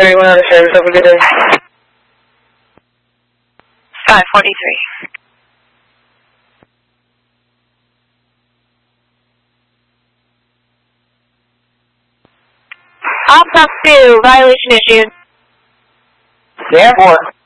Everyone on the service, have a good day. 543. Ops up 2, violation issued. Stand for it.